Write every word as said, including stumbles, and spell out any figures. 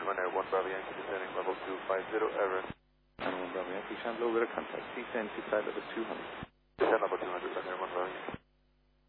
Air one Bravo Yankee descending level two five zero, error. And one Bravo Yankee, Chandler, over contact, C ten to side level two hundred.